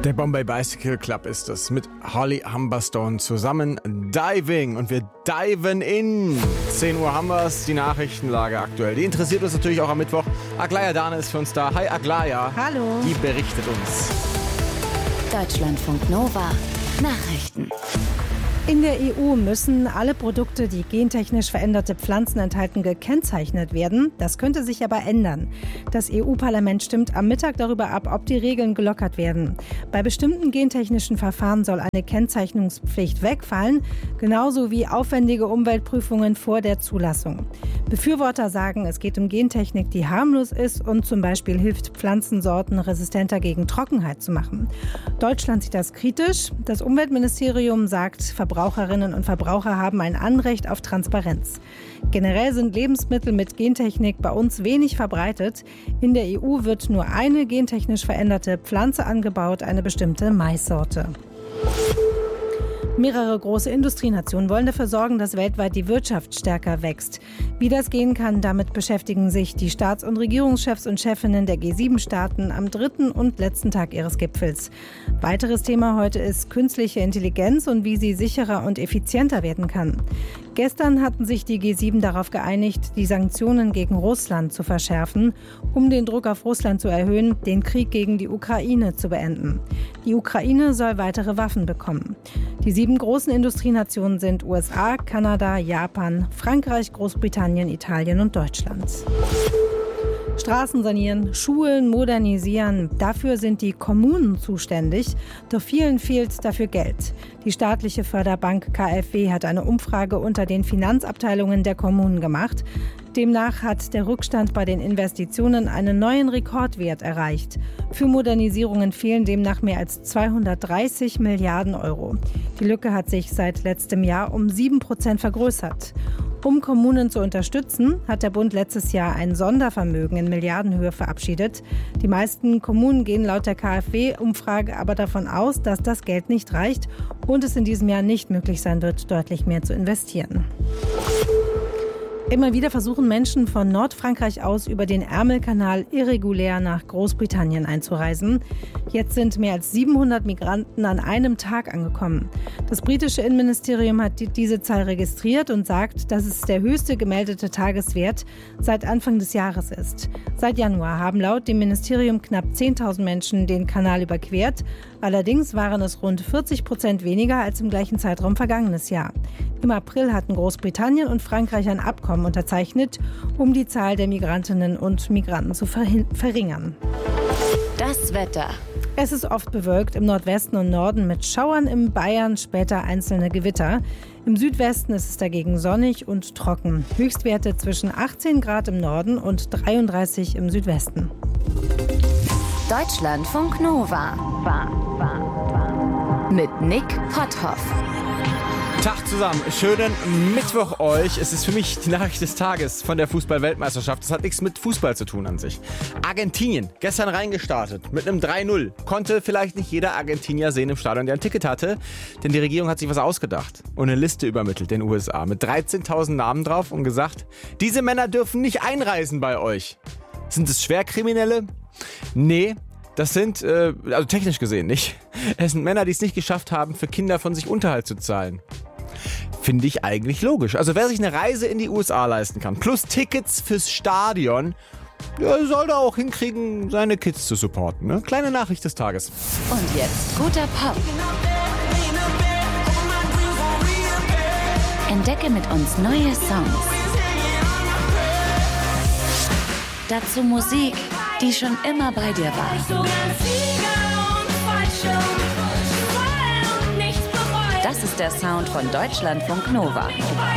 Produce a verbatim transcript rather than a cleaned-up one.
Der Bombay Bicycle Club ist es, mit Holly Humberstone zusammen Diving. Und wir diven in. zehn Uhr haben wir es, die Nachrichtenlage aktuell. Die interessiert uns natürlich auch am Mittwoch. Aglaya Dane ist für uns da. Hi Aglaya. Hallo. Die berichtet uns. Deutschlandfunk Nova Nachrichten. In der E U müssen alle Produkte, die gentechnisch veränderte Pflanzen enthalten, gekennzeichnet werden. Das könnte sich aber ändern. Das E U-Parlament stimmt am Mittag darüber ab, ob die Regeln gelockert werden. Bei bestimmten gentechnischen Verfahren soll eine Kennzeichnungspflicht wegfallen, genauso wie aufwendige Umweltprüfungen vor der Zulassung. Befürworter sagen, es geht um Gentechnik, die harmlos ist und zum Beispiel hilft, Pflanzensorten resistenter gegen Trockenheit zu machen. Deutschland sieht das kritisch. Das Umweltministerium sagt, Verbraucherinnen und Verbraucher haben ein Anrecht auf Transparenz. Generell sind Lebensmittel mit Gentechnik bei uns wenig verbreitet. In der E U wird nur eine gentechnisch veränderte Pflanze angebaut, eine bestimmte Maissorte. Mehrere große Industrienationen wollen dafür sorgen, dass weltweit die Wirtschaft stärker wächst. Wie das gehen kann, damit beschäftigen sich die Staats- und Regierungschefs und Chefinnen der G sieben Staaten am dritten und letzten Tag ihres Gipfels. Weiteres Thema heute ist künstliche Intelligenz und wie sie sicherer und effizienter werden kann. Gestern hatten sich die G sieben darauf geeinigt, die Sanktionen gegen Russland zu verschärfen, um den Druck auf Russland zu erhöhen, den Krieg gegen die Ukraine zu beenden. Die Ukraine soll weitere Waffen bekommen. Die sieben großen Industrienationen sind U S A, Kanada, Japan, Frankreich, Großbritannien, Italien und Deutschland. Straßen sanieren, Schulen modernisieren, dafür sind die Kommunen zuständig. Doch vielen fehlt dafür Geld. Die staatliche Förderbank K f W hat eine Umfrage unter den Finanzabteilungen der Kommunen gemacht. Demnach hat der Rückstand bei den Investitionen einen neuen Rekordwert erreicht. Für Modernisierungen fehlen demnach mehr als zweihundertdreißig Milliarden Euro. Die Lücke hat sich seit letztem Jahr um sieben Prozent vergrößert. Um Kommunen zu unterstützen, hat der Bund letztes Jahr ein Sondervermögen in Milliardenhöhe verabschiedet. Die meisten Kommunen gehen laut der K f W-Umfrage aber davon aus, dass das Geld nicht reicht und es in diesem Jahr nicht möglich sein wird, deutlich mehr zu investieren. Immer wieder versuchen Menschen von Nordfrankreich aus über den Ärmelkanal irregulär nach Großbritannien einzureisen. Jetzt sind mehr als siebenhundert Migranten an einem Tag angekommen. Das britische Innenministerium hat die, diese Zahl registriert und sagt, dass es der höchste gemeldete Tageswert seit Anfang des Jahres ist. Seit Januar haben laut dem Ministerium knapp zehntausend Menschen den Kanal überquert. Allerdings waren es rund vierzig Prozent weniger als im gleichen Zeitraum vergangenes Jahr. Im April hatten Großbritannien und Frankreich ein Abkommen unterzeichnet, um die Zahl der Migrantinnen und Migranten zu verringern. Das Wetter. Es ist oft bewölkt im Nordwesten und Norden mit Schauern in Bayern, später einzelne Gewitter. Im Südwesten ist es dagegen sonnig und trocken. Höchstwerte zwischen achtzehn Grad im Norden und dreiunddreißig im Südwesten. Deutschlandfunk Nova. Mit Nick Potthoff. Tag zusammen, schönen Mittwoch euch. Es ist für mich die Nachricht des Tages von der Fußball-Weltmeisterschaft. Das hat nichts mit Fußball zu tun an sich. Argentinien, gestern reingestartet mit einem drei null. Konnte vielleicht nicht jeder Argentinier sehen im Stadion, der ein Ticket hatte. Denn die Regierung hat sich was ausgedacht und eine Liste übermittelt den U S A mit dreizehntausend Namen drauf und gesagt, diese Männer dürfen nicht einreisen bei euch. Sind es Schwerkriminelle? Nee. Das sind, äh, also technisch gesehen nicht, es sind Männer, die es nicht geschafft haben, für Kinder von sich Unterhalt zu zahlen. Finde ich eigentlich logisch. Also wer sich eine Reise in die U S A leisten kann, plus Tickets fürs Stadion, der soll da auch hinkriegen, seine Kids zu supporten. Ne? Kleine Nachricht des Tages. Und jetzt guter Pop. Entdecke mit uns neue Songs. Dazu Musik, die schon immer bei dir war. Das ist der Sound von Deutschlandfunk Nova.